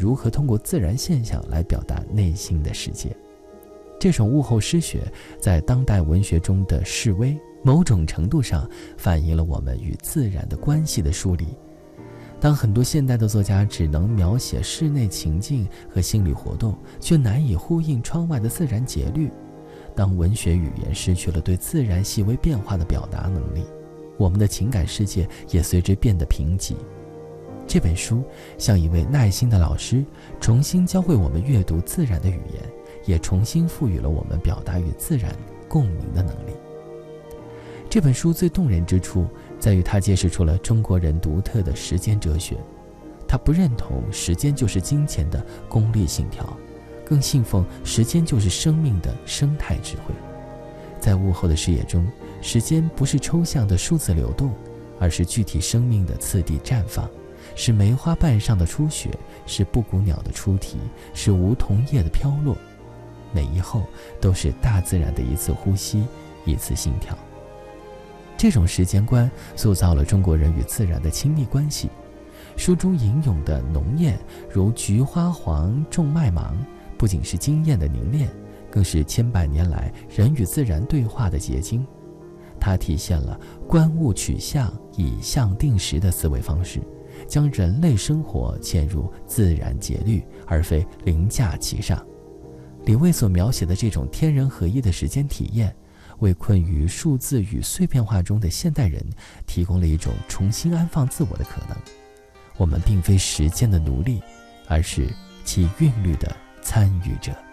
如何通过自然现象来表达内心的世界。这种物候诗学在当代文学中的示威，某种程度上反映了我们与自然的关系的疏离。当很多现代的作家只能描写室内情境和心理活动，却难以呼应窗外的自然节律，当文学语言失去了对自然细微变化的表达能力，我们的情感世界也随之变得贫瘠。这本书像一位耐心的老师，重新教会我们阅读自然的语言，也重新赋予了我们表达与自然共鸣的能力。这本书最动人之处在于它揭示出了中国人独特的时间哲学。他不认同时间就是金钱的功利信条，更信奉时间就是生命的生态智慧。在物候的视野中，时间不是抽象的数字流动，而是具体生命的次第绽放，是梅花瓣上的初雪，是布谷鸟的出啼，是梧桐叶的飘落。每一候都是大自然的一次呼吸，一次心跳。这种时间观塑造了中国人与自然的亲密关系。书中吟咏的浓艳如菊花黄种麦芒，不仅是经验的凝练，更是千百年来人与自然对话的结晶。它体现了观物取象，以象定时的思维方式，将人类生活嵌入自然节律，而非凌驾其上。李卫所描写的这种天人合一的时间体验，为困于数字与碎片化中的现代人提供了一种重新安放自我的可能。我们并非时间的奴隶，而是其韵律的参与者。